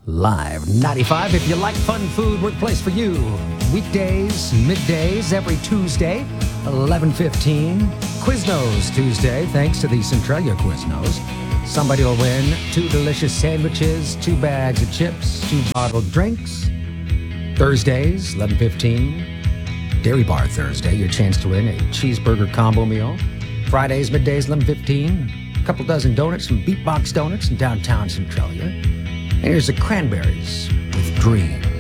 Live 95. If you like fun food, workplace for you. Weekdays, middays, every Tuesday, 11:15. Quiznos Tuesday, thanks to the Centralia Quiznos. Somebody will win 2 delicious sandwiches, 2 bags of chips, 2 bottled drinks. Thursdays, 11:15. Dairy Bar Thursday, your chance to win a cheeseburger combo meal. Fridays, middays, 11:15. A couple dozen donuts from Beatbox Donuts in downtown Centralia. And here's the Cranberries with Dream.